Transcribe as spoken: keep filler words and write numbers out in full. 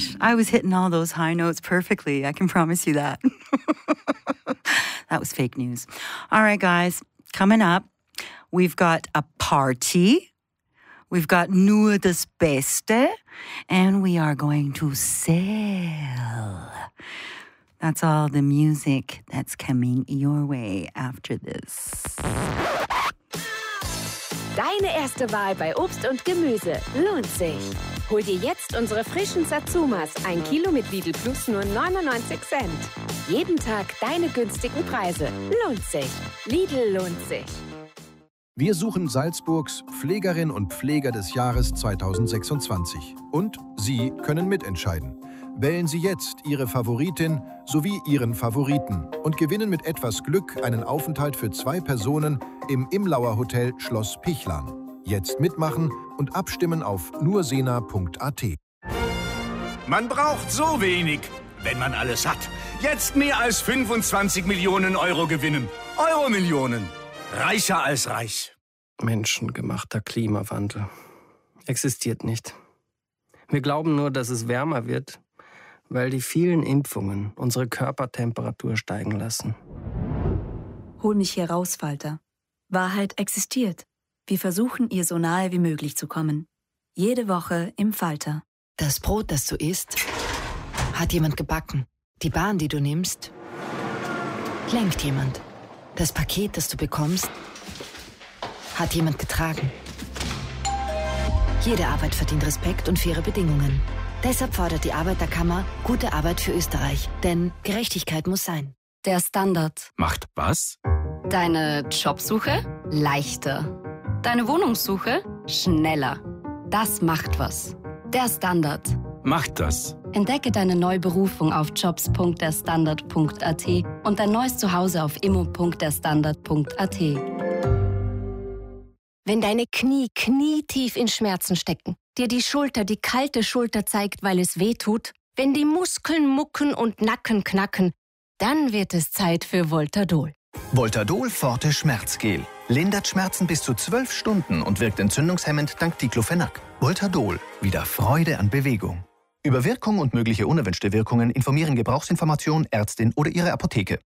gosh, I was hitting all those high notes perfectly. I can promise you that. That was fake news. All right, guys, coming up, we've got a party. We've got Nur das Beste. And we are going to sail. That's all the music that's coming your way after this. Deine erste Wahl bei Obst und Gemüse lohnt sich. Hol dir jetzt unsere frischen Satsumas, ein Kilo mit Lidl Plus nur neunundneunzig Cent. Jeden Tag deine günstigen Preise. Lohnt sich. Lidl lohnt sich. Wir suchen Salzburgs Pflegerin und Pfleger des Jahres zweitausendsechsundzwanzig. Und Sie können mitentscheiden. Wählen Sie jetzt Ihre Favoritin sowie Ihren Favoriten und gewinnen mit etwas Glück einen Aufenthalt für zwei Personen im Imlauer Hotel Schloss Pichlan. Jetzt mitmachen und abstimmen auf nur sena punkt a t. Man braucht so wenig, wenn man alles hat. Jetzt mehr als fünfundzwanzig Millionen Euro gewinnen. Euro-Millionen. Reicher als reich. Menschengemachter Klimawandel existiert nicht. Wir glauben nur, dass es wärmer wird, weil die vielen Impfungen unsere Körpertemperatur steigen lassen. Hol mich hier raus, Falter. Wahrheit existiert. Wir versuchen, ihr so nahe wie möglich zu kommen. Jede Woche im Falter. Das Brot, das du isst, hat jemand gebacken. Die Bahn, die du nimmst, lenkt jemand. Das Paket, das du bekommst, hat jemand getragen. Jede Arbeit verdient Respekt und faire Bedingungen. Deshalb fordert die Arbeiterkammer gute Arbeit für Österreich. Denn Gerechtigkeit muss sein. Der Standard. Macht was? Deine Jobsuche leichter. Deine Wohnungssuche schneller. Das macht was. Der Standard. Macht das. Entdecke deine neue Berufung auf jobs punkt der standard punkt a t und dein neues Zuhause auf immo punkt der standard punkt a t. Wenn deine Knie knietief in Schmerzen stecken, dir die Schulter die kalte Schulter zeigt, weil es weh tut, wenn die Muskeln mucken und Nacken knacken, dann wird es Zeit für Voltadol. Voltadol Forte Schmerzgel. Lindert Schmerzen bis zu zwölf Stunden und wirkt entzündungshemmend dank Diclofenac. Voltadol. Wieder Freude an Bewegung. Über Wirkung und mögliche unerwünschte Wirkungen informieren Gebrauchsinformation, Ärztin oder Ihre Apotheke.